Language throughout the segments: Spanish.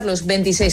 los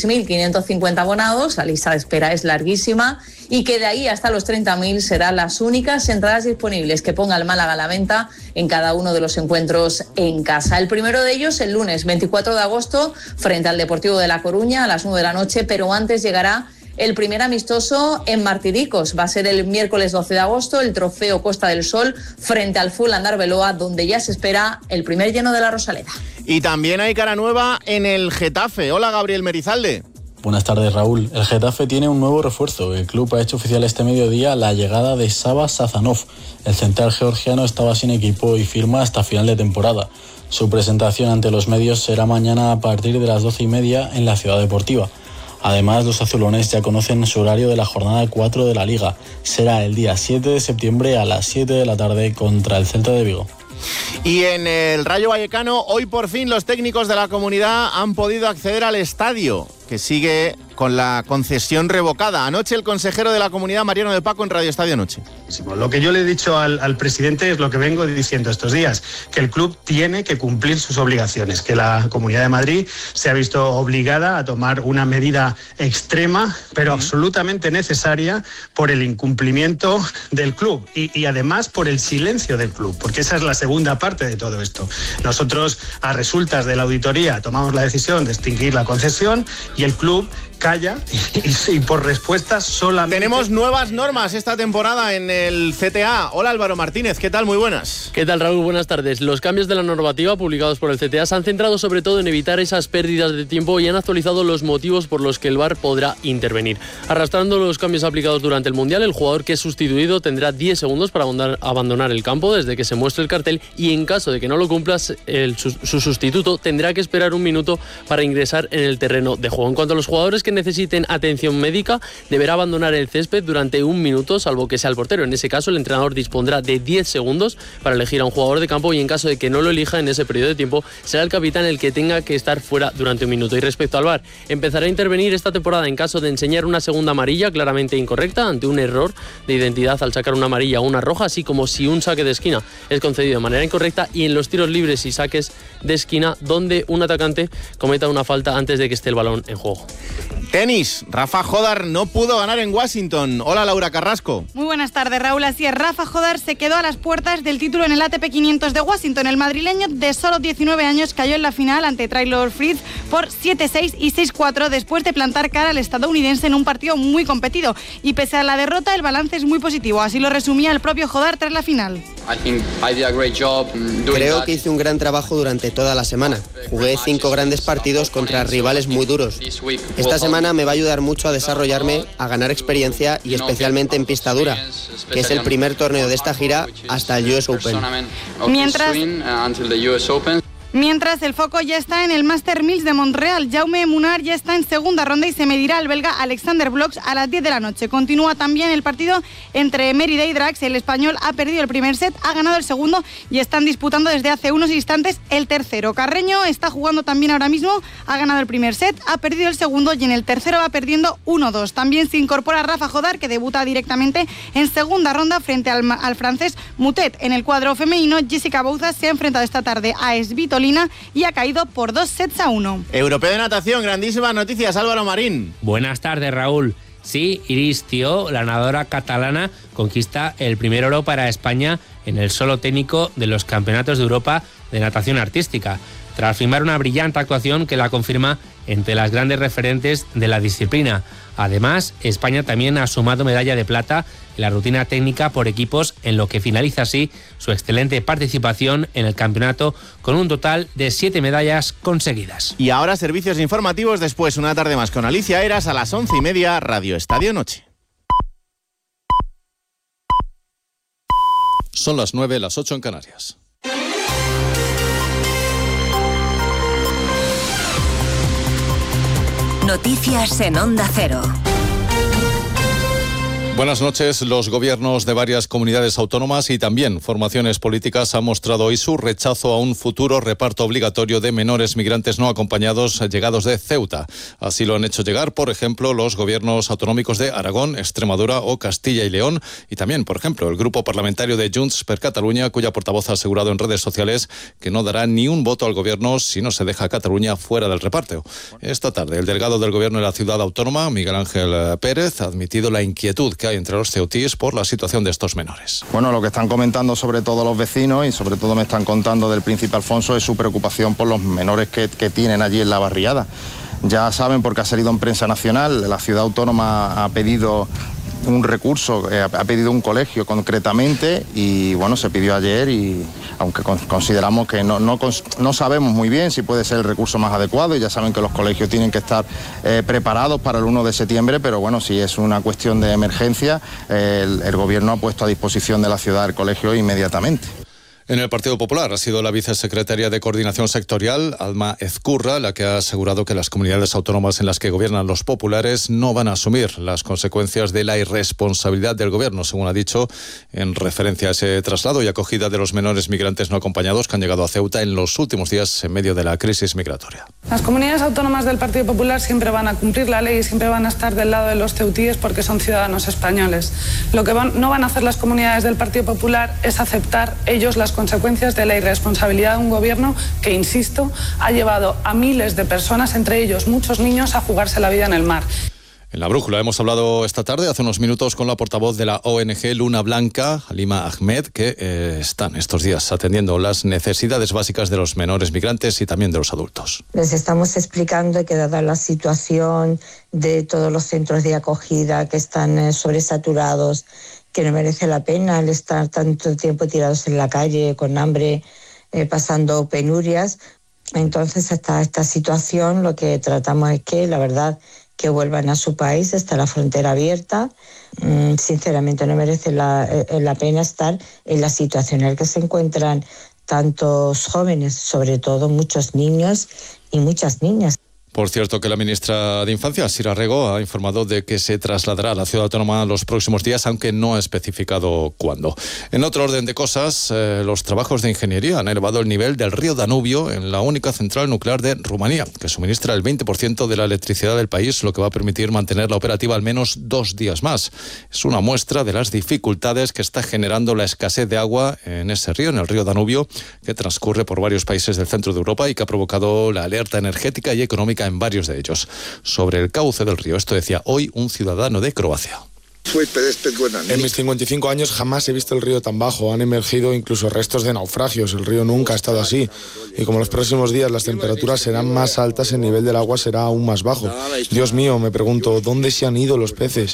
26.550 abonados, la lista de espera es larguísima y que de ahí hasta los 30.000 serán las únicas entradas disponibles que ponga el Málaga a la venta en cada uno de los encuentros en casa. El primero de ellos el lunes 24 de agosto frente al Deportivo de La Coruña a las 9 de la noche, pero antes llegará el primer amistoso en Martiricos. Va a ser el miércoles 12 de agosto, el Trofeo Costa del Sol frente al Fulham de Arbeloa, donde ya se espera el primer lleno de la Rosaleda. Y también hay cara nueva en el Getafe. Hola, Gabriel Merizalde. Buenas tardes, Raúl. El Getafe tiene un nuevo refuerzo. El club ha hecho oficial este mediodía la llegada de Saba Sazanov. El central georgiano estaba sin equipo y firma hasta final de temporada. Su presentación ante los medios será mañana a partir de las 12:30 en la Ciudad Deportiva. Además, los azulones ya conocen su horario de la jornada 4 de la Liga. Será el día 7 de septiembre a las 7 de la tarde contra el Celta de Vigo. Y en el Rayo Vallecano, hoy por fin los técnicos de la comunidad han podido acceder al estadio, que sigue con la concesión revocada. Anoche el consejero de la comunidad, Mariano de Paco, en Radio Estadio Noche. Lo que yo le he dicho al presidente es lo que vengo diciendo estos días, que el club tiene que cumplir sus obligaciones, que la Comunidad de Madrid se ha visto obligada a tomar una medida extrema, pero absolutamente necesaria por el incumplimiento del club y además por el silencio del club, porque esa es la segunda parte de todo esto. Nosotros, a resultas de la auditoría, tomamos la decisión de extinguir la concesión y el club calla y por respuesta solamente... Tenemos nuevas normas esta temporada en el CTA. Hola, Álvaro Martínez, ¿qué tal? Muy buenas. ¿Qué tal, Raúl? Buenas tardes. Los cambios de la normativa publicados por el CTA se han centrado sobre todo en evitar esas pérdidas de tiempo y han actualizado los motivos por los que el VAR podrá intervenir. Arrastrando los cambios aplicados durante el Mundial, el jugador que es sustituido tendrá 10 segundos para abandonar el campo desde que se muestre el cartel y en caso de que no lo cumpla, su sustituto tendrá que esperar un minuto para ingresar en el terreno de juego. En cuanto a los jugadores que necesiten atención médica, deberá abandonar el césped durante un minuto, salvo que sea el portero. En ese caso, el entrenador dispondrá de 10 segundos para elegir a un jugador de campo y en caso de que no lo elija en ese periodo de tiempo, será el capitán el que tenga que estar fuera durante un minuto. Y respecto al VAR, empezará a intervenir esta temporada en caso de enseñar una segunda amarilla claramente incorrecta ante un error de identidad al sacar una amarilla o una roja, así como si un saque de esquina es concedido de manera incorrecta y en los tiros libres y saques de esquina donde un atacante cometa una falta antes de que esté el balón en juego. Tenis, Rafa Jodar no pudo ganar en Washington. Hola, Laura Carrasco. Muy buenas tardes, Raúl. Así es, Rafa Jodar se quedó a las puertas del título en el ATP 500 de Washington. El madrileño de solo 19 años cayó en la final ante Taylor Fritz por 7-6 y 6-4 después de plantar cara al estadounidense en un partido muy competido. Y pese a la derrota, el balance es muy positivo. Así lo resumía el propio Jodar tras la final. Creo que hice un gran trabajo durante toda la semana. Jugué 5 grandes partidos contra rivales muy duros. Esta semana me va a ayudar mucho a desarrollarme, a ganar experiencia y especialmente en pista dura, que es el primer torneo de esta gira hasta el US Open. Mientras el foco ya está en el Master Mills de Montreal. Jaume Munar ya está en segunda ronda y se medirá al belga Alexander Bloch a las 10 de la noche. Continúa también el partido entre Mérida y Drax. El español ha perdido el primer set, ha ganado el segundo y están disputando desde hace unos instantes el tercero. Carreño está jugando también ahora mismo, ha ganado el primer set, ha perdido el segundo y en el tercero va perdiendo 1-2. También se incorpora Rafa Jodar, que debuta directamente en segunda ronda frente al francés Mutet. En el cuadro femenino, Jessica Bouza se ha enfrentado esta tarde a Svitolina y ha caído por 2-1. Europeo de natación, grandísimas noticias, Álvaro Marín. Buenas tardes, Raúl. Sí, Iris Thió, la nadadora catalana, conquista el primer oro para España en el solo técnico de los campeonatos de Europa de natación artística, tras firmar una brillante actuación que la confirma entre las grandes referentes de la disciplina. Además, España también ha sumado medalla de plata en la rutina técnica por equipos, en lo que finaliza así su excelente participación en el campeonato con un total de 7 medallas conseguidas. Y ahora servicios informativos, después una tarde más con Alicia Eras a las 11:30, Radio Estadio Noche. Son las 9, las 8 en Canarias. Noticias en Onda Cero. Buenas noches. Los gobiernos de varias comunidades autónomas y también formaciones políticas han mostrado hoy su rechazo a un futuro reparto obligatorio de menores migrantes no acompañados llegados de Ceuta. Así lo han hecho llegar, por ejemplo, los gobiernos autonómicos de Aragón, Extremadura o Castilla y León, y también, por ejemplo, el grupo parlamentario de Junts per Catalunya, cuya portavoz ha asegurado en redes sociales que no dará ni un voto al gobierno si no se deja a Cataluña fuera del reparto. Esta tarde, el delegado del gobierno de la ciudad autónoma, Miguel Ángel Pérez, ha admitido la inquietud que hay entre los ceutíes por la situación de estos menores. Bueno, lo que están comentando sobre todo los vecinos y sobre todo me están contando del príncipe Alfonso es su preocupación por los menores que tienen allí en la barriada. Ya saben, porque ha salido en prensa nacional, la ciudad autónoma ha pedido un recurso, ha pedido un colegio concretamente y bueno, se pidió ayer y aunque consideramos que no sabemos muy bien si puede ser el recurso más adecuado y ya saben que los colegios tienen que estar preparados para el 1 de septiembre, pero bueno, si es una cuestión de emergencia, el gobierno ha puesto a disposición de la ciudad el colegio inmediatamente. En el Partido Popular ha sido la vicesecretaria de Coordinación Sectorial, Alma Ezcurra, la que ha asegurado que las comunidades autónomas en las que gobiernan los populares no van a asumir las consecuencias de la irresponsabilidad del gobierno, según ha dicho, en referencia a ese traslado y acogida de los menores migrantes no acompañados que han llegado a Ceuta en los últimos días en medio de la crisis migratoria. Las comunidades autónomas del Partido Popular siempre van a cumplir la ley y siempre van a estar del lado de los ceutíes porque son ciudadanos españoles. Lo que no van a hacer las comunidades del Partido Popular es aceptar ellos las consecuencias de la irresponsabilidad de un gobierno que, insisto, ha llevado a miles de personas, entre ellos muchos niños, a jugarse la vida en el mar. En La Brújula hemos hablado esta tarde, hace unos minutos, con la portavoz de la ONG Luna Blanca, Halima Ahmed, que están estos días atendiendo las necesidades básicas de los menores migrantes y también de los adultos. Les estamos explicando que dada la situación de todos los centros de acogida que están sobresaturados, que no merece la pena el estar tanto tiempo tirados en la calle con hambre, pasando penurias. Entonces, hasta esta situación lo que tratamos es que, la verdad, que vuelvan a su país, está la frontera abierta. Sinceramente no merece la pena estar en la situación en la que se encuentran tantos jóvenes, sobre todo muchos niños y muchas niñas. Por cierto, que la ministra de Infancia, Sira Rego, ha informado de que se trasladará a la ciudad autónoma los próximos días, aunque no ha especificado cuándo. En otro orden de cosas, los trabajos de ingeniería han elevado el nivel del río Danubio en la única central nuclear de Rumanía, que suministra el 20% de la electricidad del país, lo que va a permitir mantenerla operativa al menos 2 días más. Es una muestra de las dificultades que está generando la escasez de agua en ese río, en el río Danubio, que transcurre por varios países del centro de Europa y que ha provocado la alerta energética y económica en varios de ellos. Sobre el cauce del río, esto decía hoy un ciudadano de Croacia. En mis 55 años jamás he visto el río tan bajo. Han emergido incluso restos de naufragios. El río nunca ha estado así. Y como en los próximos días las temperaturas serán más altas, el nivel del agua será aún más bajo. Dios mío, me pregunto, ¿dónde se han ido los peces?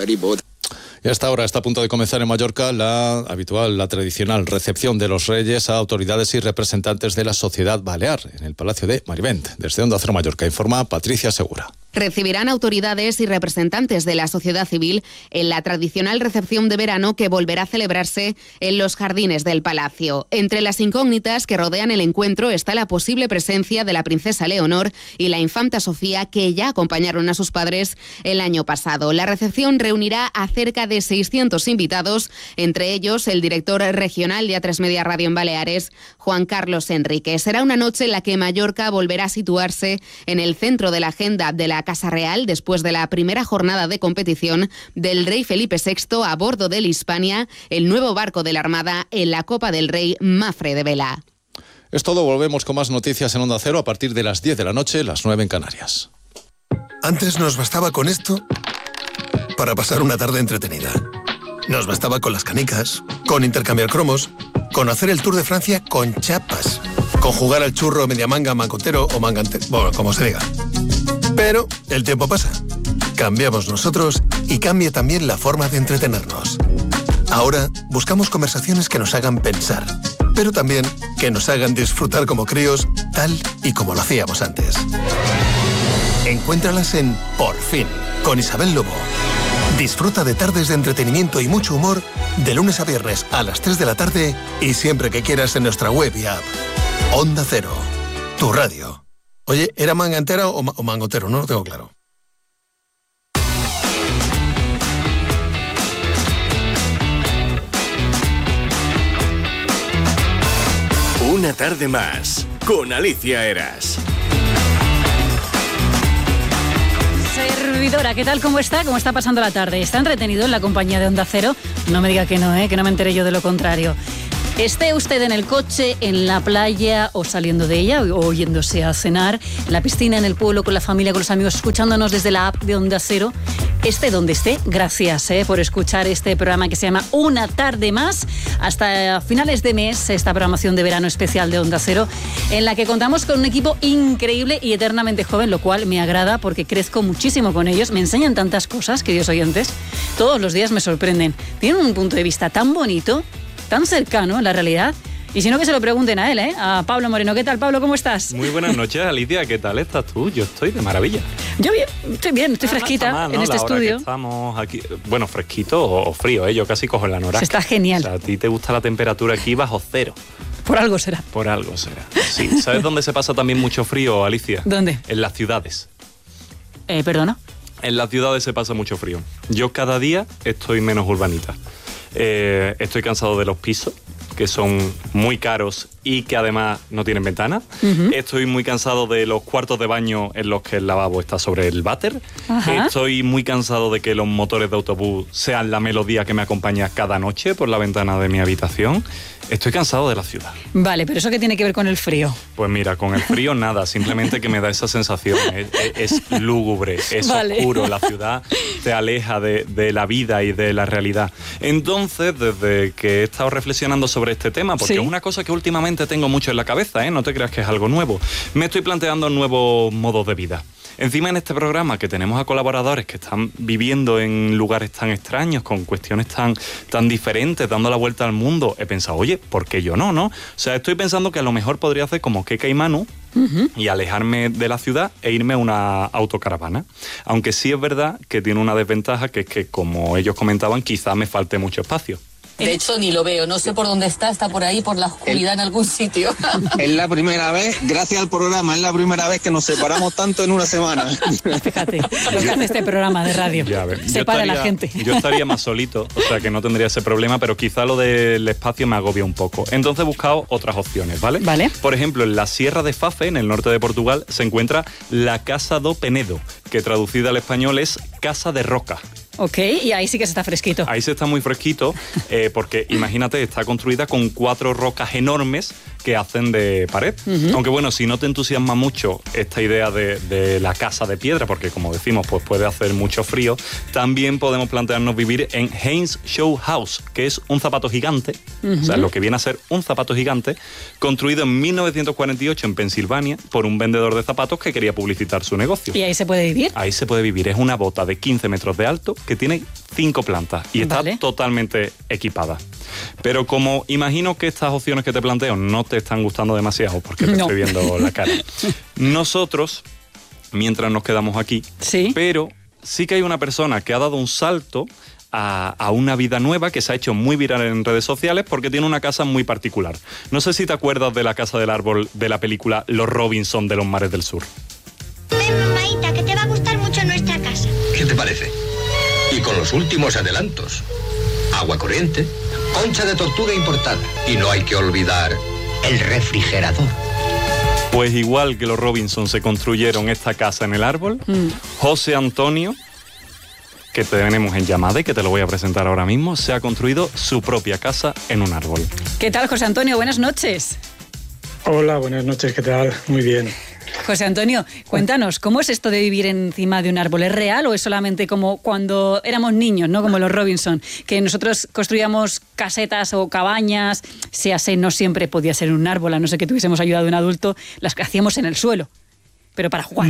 Y hasta ahora está a punto de comenzar en Mallorca la tradicional recepción de los reyes a autoridades y representantes de la sociedad balear en el Palacio de Marivent. Desde Onda Cero Mallorca informa Patricia Segura. Recibirán autoridades y representantes de la sociedad civil en la tradicional recepción de verano que volverá a celebrarse en los jardines del Palacio. Entre las incógnitas que rodean el encuentro está la posible presencia de la princesa Leonor y la infanta Sofía, que ya acompañaron a sus padres el año pasado. La recepción reunirá a cerca de 600 invitados, entre ellos el director regional de A3 Media Radio en Baleares, Juan Carlos Enrique. Será una noche en la que Mallorca volverá a situarse en el centro de la agenda de la Casa Real después de la primera jornada de competición del rey Felipe VI a bordo del Hispania, el nuevo barco de la Armada en la Copa del Rey Mafre de Vela. Es todo, volvemos con más noticias en Onda Cero a partir de las 10 de la noche, las 9 en Canarias. Antes nos bastaba con esto para pasar una tarde entretenida. Nos bastaba con las canicas, con intercambiar cromos, con hacer el Tour de Francia con chapas, con jugar al churro, media manga, mangotero o mangantero, bueno, como se diga. Pero el tiempo pasa, cambiamos nosotros y cambia también la forma de entretenernos. Ahora buscamos conversaciones que nos hagan pensar, pero también que nos hagan disfrutar como críos, tal y como lo hacíamos antes. Encuéntralas en Por Fin, con Isabel Lobo. Disfruta de tardes de entretenimiento y mucho humor de lunes a viernes a las 3 de la tarde y siempre que quieras en nuestra web y app. Onda Cero, tu radio. Oye, ¿era manga entera o mangotero? No lo tengo claro. Una tarde más, con Alicia Eras. Servidora, ¿qué tal? ¿Cómo está? ¿Cómo está pasando la tarde? ¿Está entretenido en la compañía de Onda Cero? No me diga que no, que no me enteré yo de lo contrario. Esté usted en el coche, en la playa o saliendo de ella o yéndose a cenar, en la piscina, en el pueblo, con la familia, con los amigos, escuchándonos desde la app de Onda Cero. Esté donde esté, gracias por escuchar este programa que se llama Una tarde más. Hasta finales de mes, esta programación de verano especial de Onda Cero, en la que contamos con un equipo increíble y eternamente joven, lo cual me agrada porque crezco muchísimo con ellos. Me enseñan tantas cosas, queridos oyentes. Todos los días me sorprenden. Tienen un punto de vista tan bonito, tan cercano en la realidad. Y si no, que se lo pregunten a él, a Pablo Moreno. ¿Qué tal, Pablo? ¿Cómo estás? Muy buenas noches, Alicia. ¿Qué tal estás tú? Yo estoy de maravilla. Yo bien, estoy fresquita mal, ¿no? En este estudio. Estamos aquí, bueno, fresquito o frío, Yo casi cojo en la noraca. Está genial. O sea, a ti te gusta la temperatura aquí bajo cero. Por algo será. Por algo será. Sí. ¿Sabes dónde se pasa también mucho frío, Alicia? ¿Dónde? En las ciudades. ¿Perdona? En las ciudades se pasa mucho frío. Yo cada día estoy menos urbanita. Estoy cansado de los pisos, que son muy caros y que además no tienen ventana. Estoy muy cansado de los cuartos de baño en los que el lavabo está sobre el váter. Estoy muy cansado de que los motores de autobús sean la melodía que me acompaña cada noche por la ventana de mi habitación. Estoy cansado de la ciudad. Vale, pero ¿eso qué tiene que ver con el frío? Pues mira, con el frío nada, simplemente que me da esa sensación. Es lúgubre, es oscuro, la ciudad te aleja de la vida y de la realidad. Entonces, desde que he estado reflexionando sobre este tema, porque es una cosa que últimamente tengo mucho en la cabeza, no te creas que es algo nuevo, me estoy planteando nuevos modos de vida. Encima, en este programa que tenemos a colaboradores que están viviendo en lugares tan extraños, con cuestiones tan diferentes, dando la vuelta al mundo, he pensado, oye, ¿por qué yo no? O sea, estoy pensando que a lo mejor podría hacer como Keka y Manu y alejarme de la ciudad e irme a una autocaravana. Aunque sí es verdad que tiene una desventaja, que es que, como ellos comentaban, quizá me falte mucho espacio. De hecho, ni lo veo. No sé por dónde está por ahí, por la oscuridad en algún sitio. Es la primera vez, gracias al programa, es la primera vez que nos separamos tanto en una semana. Fíjate, lo que hace este programa de radio. Separa a la gente. Yo estaría más solito, o sea que no tendría ese problema, pero quizá lo del espacio me agobia un poco. Entonces he buscado otras opciones, ¿vale? Vale. Por ejemplo, en la Sierra de Fafe, en el norte de Portugal, se encuentra la Casa do Penedo, que traducida al español es Casa de Roca. Ok, y ahí sí que se está fresquito. Ahí se está muy fresquito, porque imagínate, está construida con 4 rocas enormes que hacen de pared. Aunque bueno, si no te entusiasma mucho esta idea de la casa de piedra, porque como decimos, pues puede hacer mucho frío, también podemos plantearnos vivir en Haynes Show House, que es un zapato gigante, o sea, lo que viene a ser un zapato gigante, construido en 1948 en Pensilvania por un vendedor de zapatos que quería publicitar su negocio. ¿Y ahí se puede vivir? Ahí se puede vivir. Es una bota de 15 metros de alto que tiene 5 plantas y está totalmente equipada. Pero como imagino que estas opciones que te planteo no te están gustando demasiado, porque te estoy viendo la cara, nosotros, mientras nos quedamos aquí, pero sí que hay una persona que ha dado un salto a una vida nueva, que se ha hecho muy viral en redes sociales porque tiene una casa muy particular. No sé si te acuerdas de la casa del árbol de la película Los Robinson de los Mares del Sur. Ven, mamaita, que te va a gustar mucho nuestra casa. ¿Qué te parece? Y con los últimos adelantos. Agua corriente, concha de tortuga importada. Y no hay que olvidar el refrigerador. Pues igual que los Robinson se construyeron esta casa en el árbol, José Antonio, que tenemos en llamada y que te lo voy a presentar ahora mismo, se ha construido su propia casa en un árbol. ¿Qué tal, José Antonio? Buenas noches. Hola, buenas noches, ¿qué tal? Muy bien. José Antonio, cuéntanos, ¿cómo es esto de vivir encima de un árbol? ¿Es real o es solamente como cuando éramos niños, ¿no? Como los Robinson, que nosotros construíamos casetas o cabañas, no siempre podía ser en un árbol, a no ser que tuviésemos ayuda de un adulto, las que hacíamos en el suelo, pero para jugar?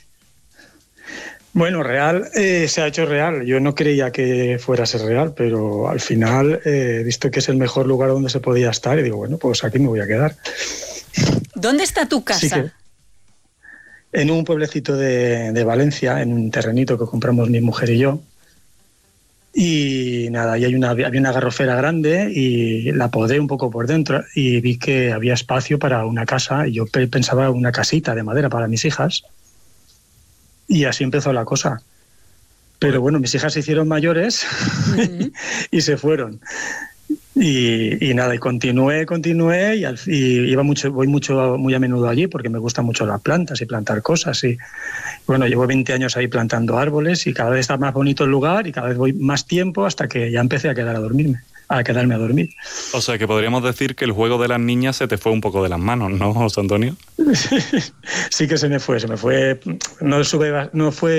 Bueno, real, se ha hecho real. Yo no creía que fuera a ser real, pero al final he visto que es el mejor lugar donde se podía estar y digo, bueno, pues aquí me voy a quedar. ¿Dónde está tu casa? Sí, en un pueblecito de Valencia, en un terrenito que compramos mi mujer y yo. Y nada, ahí había una garrofera grande y la podé un poco por dentro y vi que había espacio para una casa. Y yo pensaba una casita de madera para mis hijas. Y así empezó la cosa. Pero bueno, mis hijas se hicieron mayores y se fueron. Y nada, y continué y voy muy a menudo allí porque me gustan mucho las plantas y plantar cosas. Y bueno, llevo 20 años ahí plantando árboles y cada vez está más bonito el lugar y cada vez voy más tiempo hasta que ya empecé a quedarme a dormir. O sea, que podríamos decir que el juego de las niñas se te fue un poco de las manos, ¿no, José Antonio? Sí que se me fue. No fue